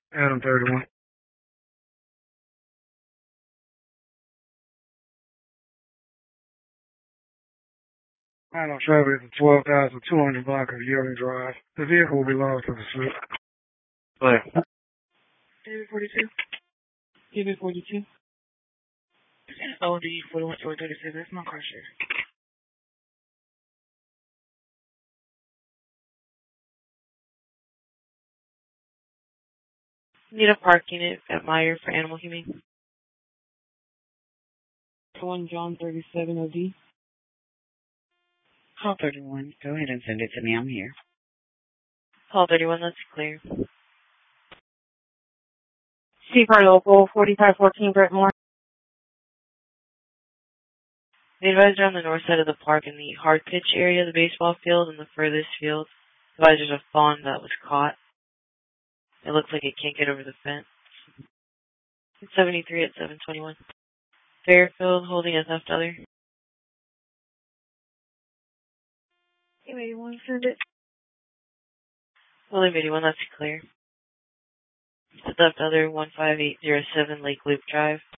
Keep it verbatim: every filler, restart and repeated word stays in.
Adam thirty-one. Final traffic is twelve thousand two hundred block of Yearling Drive. The vehicle will be lost to the suit. Clear. David forty-two. David forty-two. O D forty-one four thirty-six. That's my car share. Need a parking at, at Meyer for Animal Humane. One John thirty-seven O D. Call thirty-one. Go ahead and send it to me. I'm here. Call thirty-one. That's clear. Chief Our Local, forty-five fourteen Brentmore. The advisor on the north side of the park in the hard pitch area of the baseball field and the furthest field. The advisor's a fawn that was caught. It looks like it can't get over the fence. seventy-three at seven twenty-one. Fairfield holding a theft other. You may want to send it. William eighty-one, that's clear. The theft other one five eight zero seven Lake Loop Drive.